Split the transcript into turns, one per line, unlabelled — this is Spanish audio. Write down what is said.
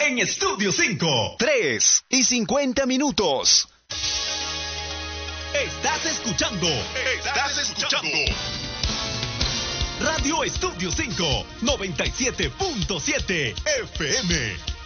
en Estudio 5.
3:50.
Estás escuchando Radio Estudio 5, 97.7 FM.